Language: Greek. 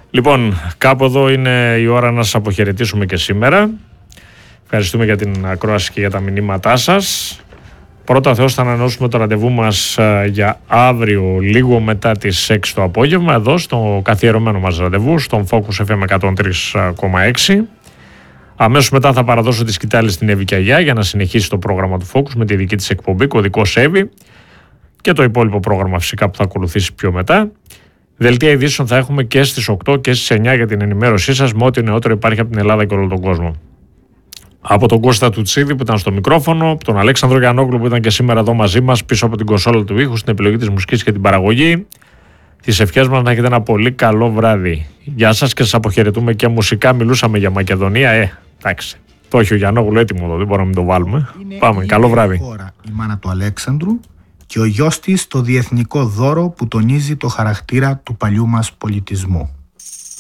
Λοιπόν, κάπου εδώ είναι η ώρα να σας αποχαιρετήσουμε και σήμερα. Ευχαριστούμε για την ακρόαση και για τα μηνύματά σας. Πρώτα Θεός θα ανανεώσουμε το ραντεβού μας για αύριο λίγο μετά τις 6 το απόγευμα εδώ στο καθιερωμένο μας ραντεβού στον Focus FM 103,6. Αμέσως μετά θα παραδώσω τη σκητάλη στην Εύη Κιαγιά για να συνεχίσει το πρόγραμμα του Focus με τη δική της εκπομπή, κωδικός Εύη, και το υπόλοιπο πρόγραμμα φυσικά που θα ακολουθήσει πιο μετά. Δελτία ειδήσεων θα έχουμε και στις 8 και στις 9 για την ενημέρωσή σας με ό,τι νεότερο υπάρχει από την Ελλάδα και όλο τον κόσμο. Από τον Κώστα Τουτσίδη που ήταν στο μικρόφωνο, τον Αλέξανδρο Γιαννόγλου που ήταν και σήμερα εδώ μαζί μας πίσω από την κονσόλα του ήχου στην επιλογή της μουσικής και την παραγωγή. Τις ευχές μας να έχετε ένα πολύ καλό βράδυ. Γεια σας και σας αποχαιρετούμε και μουσικά. Μιλούσαμε για Μακεδονία. Εντάξει, το έχει ο Γιαννόγλου έτοιμο εδώ, δεν μπορούμε να μην το βάλουμε. Πάμε, καλό βράδυ. Η μάνα του Αλέξανδρου και ο γιος της το διεθνικό δώρο που τονίζει το χαρακτήρα του παλιού μας πολιτισμού.